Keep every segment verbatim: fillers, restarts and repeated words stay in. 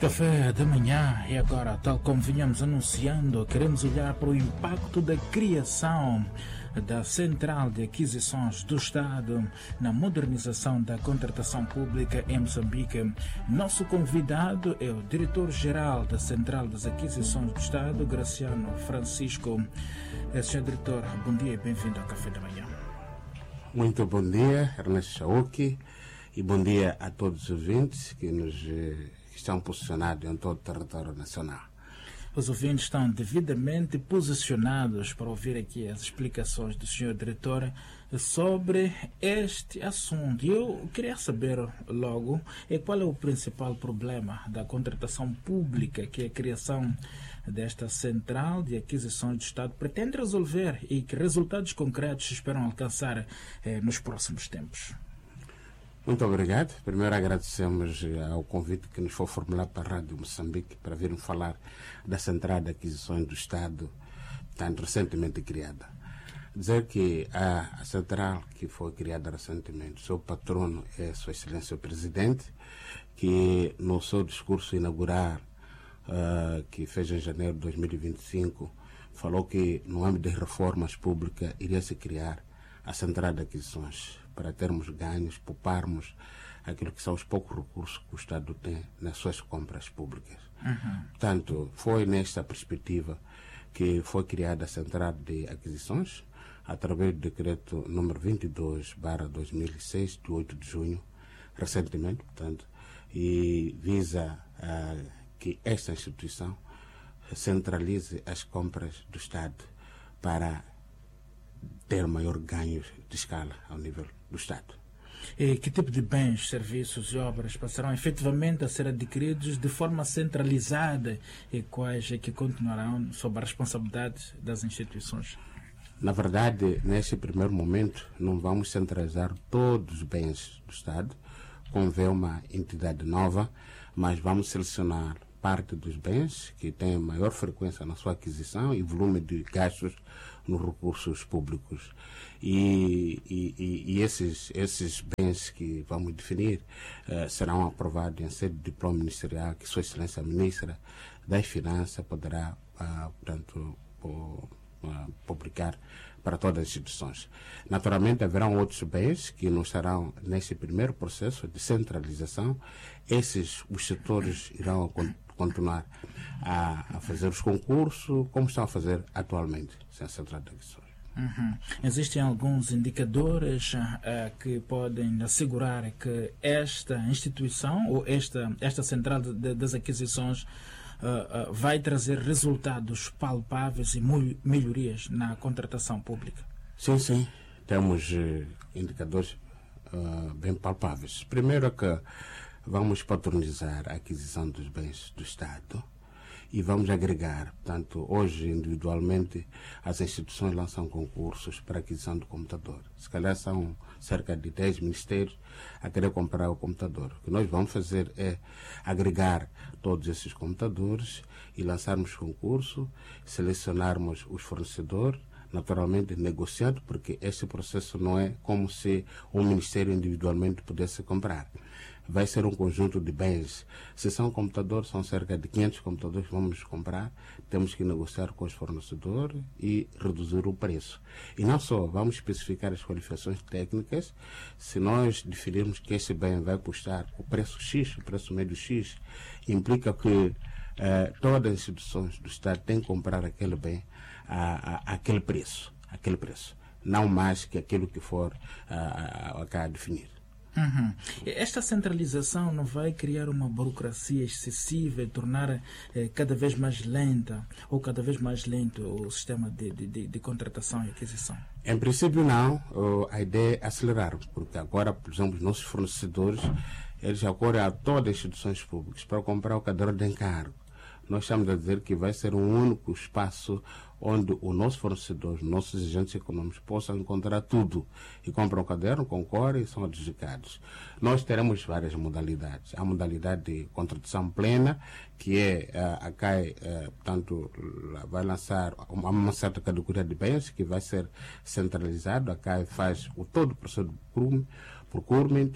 Café da manhã e agora, tal como vinhamos anunciando, queremos olhar para o impacto da criação da Central de Aquisições do Estado na modernização da contratação pública em Moçambique. Nosso convidado é o diretor-geral da Central das Aquisições do Estado, Graciano Francisco. senhor Diretor, bom dia e bem-vindo ao Café da Manhã. Muito bom dia, Ernesto Chauki, e bom dia a todos os ouvintes que nos que estão posicionados em todo o território nacional. Os ouvintes estão devidamente posicionados para ouvir aqui as explicações do senhor Diretor sobre este assunto. Eu queria saber logo qual é o principal problema da contratação pública que a criação desta Central de Aquisições do Estado pretende resolver e que resultados concretos esperam alcançar eh, nos próximos tempos. Muito obrigado. Primeiro agradecemos ao convite que nos foi formulado para a Rádio Moçambique para virmos falar da Central de Aquisições do Estado, tanto recentemente criada. Dizer que a, a Central que foi criada recentemente, o seu patrono é Sua Excelência o Presidente, que no seu discurso inaugural, uh, que fez em janeiro de dois mil e vinte e cinco, falou que no âmbito das reformas públicas iria se criar a Central de Aquisições, para termos ganhos, pouparmos aquilo que são os poucos recursos que o Estado tem nas suas compras públicas. Uhum. Portanto, foi nesta perspectiva que foi criada a Central de Aquisições, através do decreto número vinte e dois barra dois mil e seis, de oito de junho, recentemente, portanto, e visa uh, que esta instituição centralize as compras do Estado para ter maior ganhos de escala ao nível do Estado. E que tipo de bens, serviços e obras passarão efetivamente a ser adquiridos de forma centralizada e quais é que continuarão sob a responsabilidade das instituições? Na verdade, neste primeiro momento, não vamos centralizar todos os bens do Estado, como vê uma entidade nova, mas vamos selecionar parte dos bens que têm maior frequência na sua aquisição e volume de gastos nos recursos públicos. E, e, e esses, esses bens que vamos definir eh, serão aprovados em sede de diploma ministerial que Sua Excelência a Ministra das Finanças poderá, ah, portanto, po, ah, publicar para todas as instituições. Naturalmente, haverão outros bens que não estarão neste primeiro processo de centralização. Esses, os setores irão continuar a, a fazer os concursos como estão a fazer atualmente, sem a Central de Aquisições. Uhum. Existem alguns indicadores uh, que podem assegurar que esta instituição ou esta, esta Central de, de, das Aquisições uh, uh, vai trazer resultados palpáveis e melhorias na contratação pública? Sim, sim. Temos uh, indicadores uh, bem palpáveis. Primeiro é que vamos patronizar a aquisição dos bens do Estado e vamos agregar. Portanto, hoje, individualmente, as instituições lançam concursos para aquisição do computador. Se calhar são cerca de dez ministérios a querer comprar o computador. O que nós vamos fazer é agregar todos esses computadores e lançarmos concurso, selecionarmos os fornecedores, naturalmente negociando, porque este processo não é como se um ministério individualmente pudesse comprar. Vai ser um conjunto de bens. Se são computadores, são cerca de quinhentos computadores que vamos comprar. Temos que negociar com os fornecedores e reduzir o preço. E não só, vamos especificar as qualificações técnicas. Se nós definirmos que esse bem vai custar o preço X, o preço médio X, implica que eh, todas as instituições do Estado têm que comprar aquele bem a, a, a aquele preço, aquele preço. Não mais que aquilo que for a, a, a, a definir. Uhum. Esta centralização não vai criar uma burocracia excessiva e tornar eh, cada vez mais lenta ou cada vez mais lento o sistema de, de, de contratação e aquisição? Em princípio não, a ideia é acelerar, porque agora, por exemplo, os nossos fornecedores, eles acorrem a todas as instituições públicas para comprar o caderno de encargo. Nós estamos a dizer que vai ser um único espaço onde o nosso fornecedor, os nossos agentes econômicos possam encontrar tudo e compram um caderno, concorrem e são adjudicados. Nós teremos várias modalidades. A modalidade de contratação plena, que é a, a C A I, é, portanto, vai lançar uma, uma certa categoria de bens que vai ser centralizado. A C A I faz o todo o processo de procurement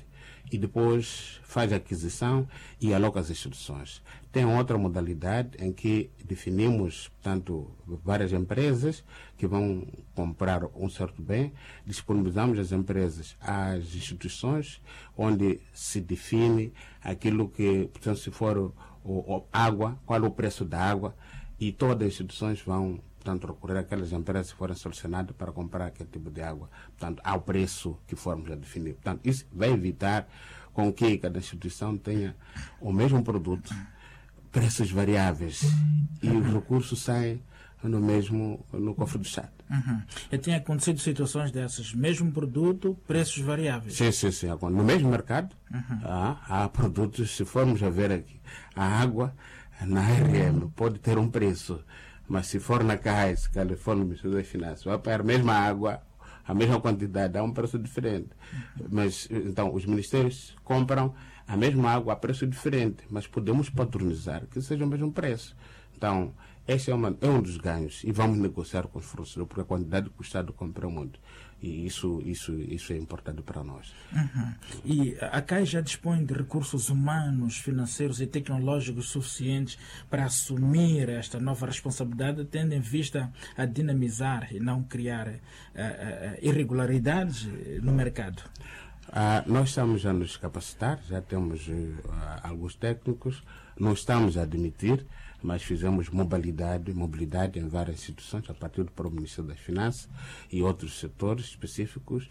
e depois faz a aquisição e aloca as instituições. Tem outra modalidade em que definimos, portanto, várias empresas que vão comprar um certo bem, disponibilizamos as empresas às instituições, onde se define aquilo que, portanto, se for o, o, água, qual é o preço da água, e todas as instituições vão, portanto, recorrer àquelas empresas que forem selecionadas para comprar aquele tipo de água, portanto, ao preço que formos a definir. Portanto, isso vai evitar com que cada instituição tenha o mesmo produto, preços variáveis, e os recursos saem no mesmo, no cofre do Estado. Uhum. E tem acontecido situações dessas, mesmo produto, preços variáveis? Sim, sim, sim. No mesmo mercado, uhum. há, há produtos, se formos a ver aqui, a água na A R M pode ter um preço, mas se for na CAIS, que for no Ministério das Finanças, vai pagar a mesma água, a mesma quantidade, há um preço diferente. Uhum. Mas, então, os ministérios compram a mesma água a preço diferente, mas podemos padronizar que seja o mesmo preço. Então, esse é, uma, é um dos ganhos, e vamos negociar com os fornecedores, porque a quantidade que o Estado compra é muito. E isso, isso, isso é importante para nós. Uhum. E a CAI já dispõe de recursos humanos, financeiros e tecnológicos suficientes para assumir esta nova responsabilidade, tendo em vista a dinamizar e não criar uh, uh, irregularidades no mercado? Uh, nós estamos a nos capacitar, já temos uh, alguns técnicos, não estamos a admitir, mas fizemos mobilidade, mobilidade em várias instituições, a partir do próprio Ministério das Finanças e outros setores específicos,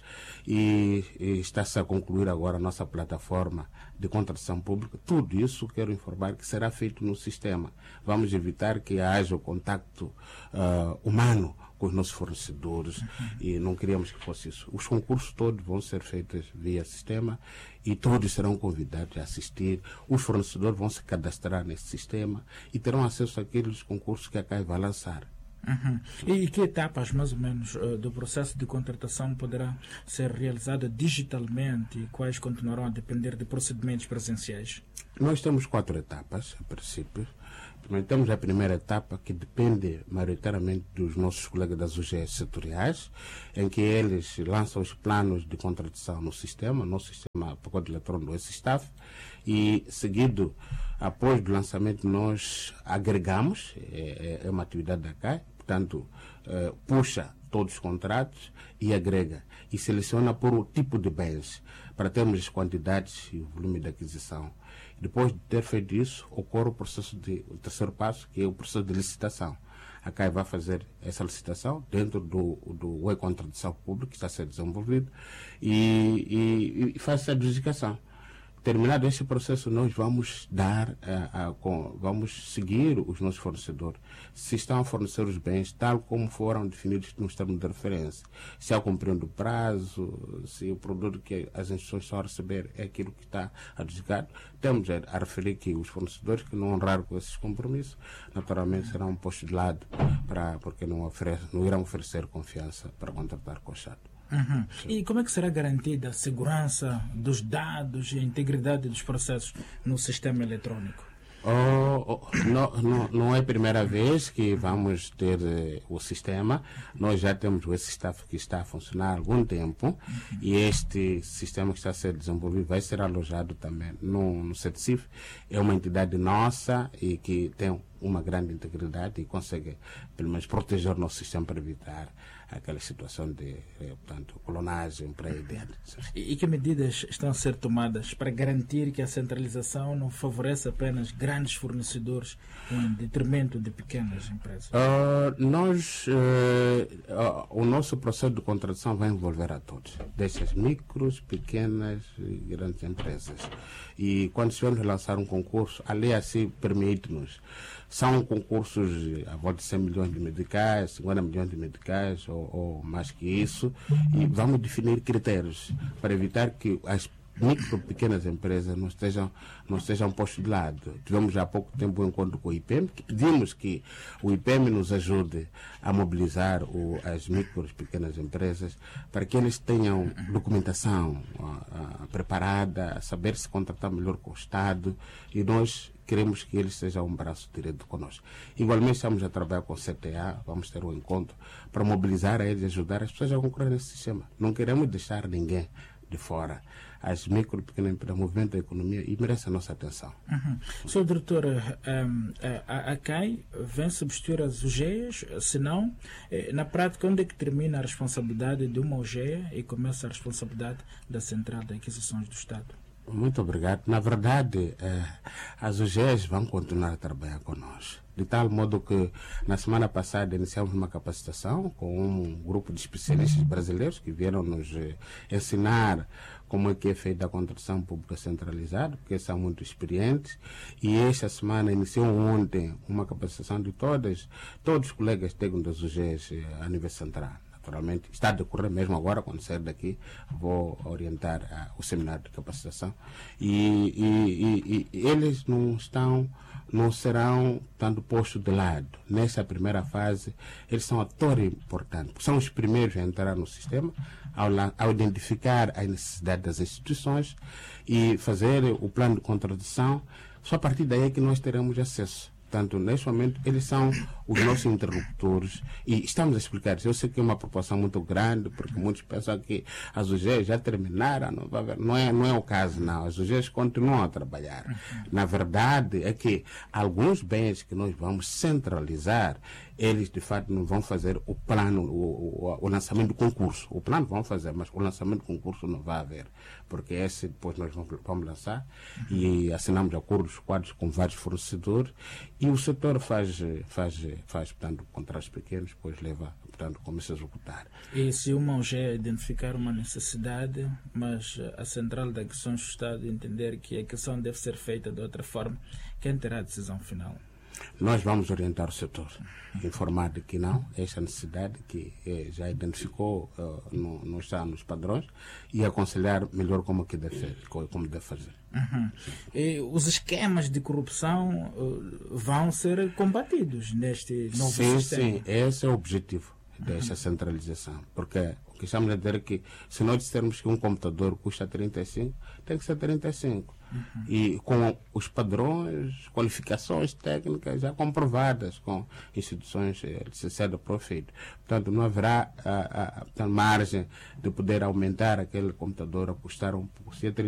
e, e está-se a concluir agora a nossa plataforma de contratação pública. Tudo isso quero informar que será feito no sistema. Vamos evitar que haja o contacto uh, humano com os nossos fornecedores, uhum. e não queríamos que fosse isso. Os concursos todos vão ser feitos via sistema e todos serão convidados a assistir. Os fornecedores vão se cadastrar nesse sistema e terão acesso àqueles concursos que a CAI vai lançar. Uhum. E que etapas, mais ou menos, do processo de contratação poderá ser realizada digitalmente e quais continuarão a depender de procedimentos presenciais? Nós temos quatro etapas, a princípio. Primeiro, temos a primeira etapa, que depende maioritariamente dos nossos colegas das U G S setoriais, em que eles lançam os planos de contratação no sistema, no sistema pacote eletrônico do S-Staff, e seguido, após o lançamento, nós agregamos, é, é uma atividade da CAI, portanto, é, puxa todos os contratos e agrega, e seleciona por o tipo de bens, para termos as quantidades e o volume de aquisição. Depois de ter feito isso, ocorre o processo de, o terceiro passo, que é o processo de licitação. A CAI vai fazer essa licitação dentro do, do e-contratação pública que está a ser desenvolvido, e, e, e faz a adjudicação. Terminado esse processo, nós vamos dar, a, a, com, vamos seguir os nossos fornecedores, se estão a fornecer os bens tal como foram definidos nos termos de referência, se há cumprindo o prazo, se o produto que as instituições estão a receber é aquilo que está adjudicado. Temos a, a referir que os fornecedores que não honraram com esses compromissos, naturalmente serão postos de lado, para, porque não, oferece, não irão oferecer confiança para contratar com o Estado. Uhum. E como é que será garantida a segurança dos dados e a integridade dos processos no sistema eletrônico? Oh, oh, não, não, não é a primeira vez que vamos ter eh, o sistema. Nós já temos o S-Staff que está a funcionar há algum tempo, uhum. e este sistema que está a ser desenvolvido vai ser alojado também no, no CETSIF. É uma entidade nossa e que tem uma grande integridade e consegue, pelo menos, proteger o nosso sistema para evitar aquela situação de, eh, portanto, clonagem para aí dentro. E, e que medidas estão a ser tomadas para garantir que a centralização não favorece apenas grandes fornecedores em detrimento de pequenas empresas? Uh, nós, uh, uh, o nosso processo de contratação vai envolver a todos, desde as micros, pequenas e grandes empresas. E quando estivermos a lançar um concurso, a lei assim permite-nos. São concursos a volta de cem milhões de medicais, cinquenta milhões de medicais ou, ou mais que isso, e vamos definir critérios para evitar que as micro pequenas empresas não estejam, não estejam postas de lado. Tivemos há pouco tempo um encontro com o I P E M, que pedimos que o I P E M nos ajude a mobilizar o, as micro pequenas empresas para que eles tenham documentação a, a, preparada, a saber se contratar melhor com o Estado, e nós queremos que eles sejam um braço direito conosco. Igualmente estamos a trabalhar com o C T A, vamos ter um encontro para mobilizar a eles e ajudar as pessoas a concorrer nesse sistema. Não queremos deixar ninguém de fora. às micro e pequenas empresas, movimento da economia, e merece a nossa atenção. Uhum. Senhor Diretor, um, a, a C A I vem substituir as U G E As, se não, na prática, onde é que termina a responsabilidade de uma U G E A e começa a responsabilidade da Central de Aquisições do Estado? Muito obrigado. Na verdade, eh, as U G E As vão continuar a trabalhar conosco. De tal modo que, na semana passada, iniciamos uma capacitação com um grupo de especialistas brasileiros que vieram nos eh, ensinar como é que é feita a contratação pública centralizada, porque são muito experientes. E esta semana iniciou ontem uma capacitação de todas, todos os colegas técnicos das U G E As eh, a nível central. Naturalmente, está a decorrer mesmo agora, quando sair daqui, vou orientar uh, o seminário de capacitação. E, e, e, e eles não estão, não serão tanto postos de lado. Nessa primeira fase, eles são atores importantes. São os primeiros a entrar no sistema, ao, ao identificar a necessidade das instituições e fazer o plano de contratação. Só a partir daí é que nós teremos acesso. Portanto, neste momento, eles são os nossos interlocutores e estamos a explicar isso. Eu sei que é uma proporção muito grande, porque muitos pensam que as U G E As já terminaram. Não, vai haver. não, é, não é o caso, não. As U G E As continuam a trabalhar. Na verdade, é que alguns bens que nós vamos centralizar, eles, de fato, não vão fazer o plano, o, o, o lançamento do concurso. O plano vão fazer, mas o lançamento do concurso não vai haver, porque esse depois nós vamos, vamos lançar e assinamos acordos, quadros com vários fornecedores e o setor faz, faz, faz portanto, contratos pequenos, depois leva, portanto, começa a executar. E se uma U G E A identificar uma necessidade, mas a Central de Aquisições do Estado entender que a aquisição deve ser feita de outra forma, quem terá a decisão final? Nós vamos orientar o setor, informar de que não, esta necessidade que eh, já identificou, uh, não, não está nos padrões, e aconselhar melhor como, que deve, como deve fazer. Uhum. E os esquemas de corrupção uh, vão ser combatidos neste novo sim, sistema? Sim, esse é o objetivo desta uhum. centralização, porque o que estamos a dizer é que se nós dissermos que um computador custa trinta e cinco, tem que ser trinta e cinco. Uhum. E com os padrões, qualificações técnicas já comprovadas com instituições de cedo profito. Portanto, não haverá a, a, a margem de poder aumentar aquele computador a custar um pouco. Se é